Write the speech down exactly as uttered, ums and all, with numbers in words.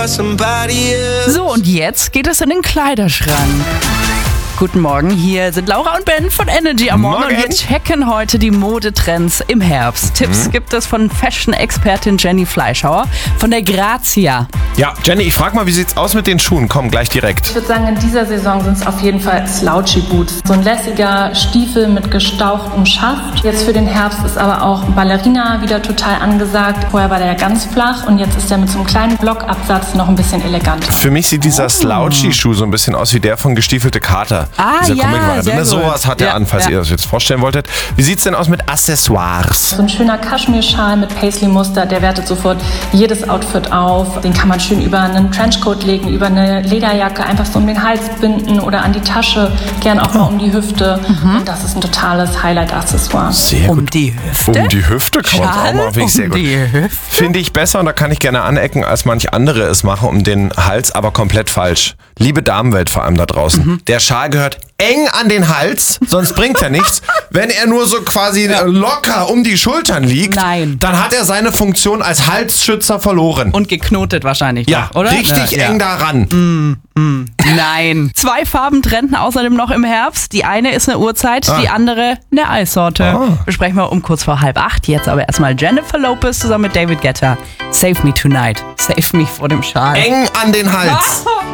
for somebody else. So, und jetzt geht es in den Kleiderschrank. Guten Morgen, hier sind Laura und Ben von Energy am Morgen. Und wir checken heute die Modetrends im Herbst. Tipps mhm. gibt es von Fashion-Expertin Jenny Fleischhauer von der Grazia. Ja, Jenny, ich frag mal, wie sieht's aus mit den Schuhen? Komm, gleich direkt. Ich würde sagen, in dieser Saison sind es auf jeden Fall Slouchy Boots. So ein lässiger Stiefel mit gestauchtem Schaft. Jetzt für den Herbst ist aber auch Ballerina wieder total angesagt. Vorher war der ja ganz flach und jetzt ist der mit so einem kleinen Blockabsatz noch ein bisschen eleganter. Für mich sieht dieser Slouchy-Schuh so ein bisschen aus wie der von Gestiefelte Kater. Ah, Dieser ja, sehr gut. Sowas hat er ja, an, falls ja. ihr das jetzt vorstellen wolltet. Wie sieht's denn aus mit Accessoires? So ein schöner Kaschmirschal mit Paisley-Muster, der wertet sofort jedes Outfit auf. Den kann man schön über einen Trenchcoat legen, über eine Lederjacke, einfach so um den Hals binden oder an die Tasche, gern auch mal um die Hüfte. Mhm. Und das ist ein totales Highlight-Accessoire. Sehr gut. Um die Hüfte? Um die Hüfte kann man es auch machen, finde ich sehr um gut. Die Hüfte? Finde ich besser und da kann ich gerne anecken, als manch andere es machen, um den Hals, aber komplett falsch. Liebe Damenwelt vor allem da draußen. Mhm. Der Schal gehört eng an den Hals, sonst bringt er nichts. Wenn er nur so quasi ja. locker um die Schultern liegt, Nein. dann hat er seine Funktion als Halsschützer verloren. Und geknotet wahrscheinlich ja, noch, oder? Richtig ja, eng ja. daran. Mm, mm, nein. Zwei Farben trenden außerdem noch im Herbst. Die eine ist eine Uhrzeit, ah. die andere eine Eissorte. Ah. Besprechen wir um kurz vor halb acht. Jetzt aber erstmal Jennifer Lopez zusammen mit David Guetta. Save me tonight. Save me vor dem Schal. Eng an den Hals.